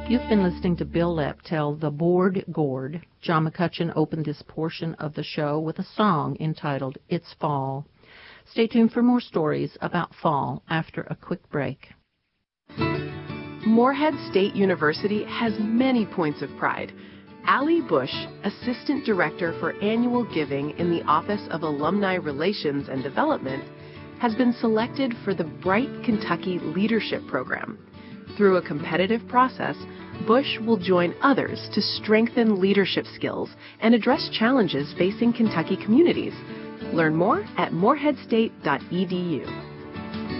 You've been listening to Bill Lepp tell The Bored Gourd. John McCutcheon opened this portion of the show with a song entitled It's Fall. Stay tuned for more stories about fall after a quick break. Morehead State University has many points of pride. Allie Bush, Assistant Director for Annual Giving in the Office of Alumni Relations and Development, has been selected for the Bright Kentucky Leadership Program. Through a competitive process, Bush will join others to strengthen leadership skills and address challenges facing Kentucky communities. Learn more at moreheadstate.edu.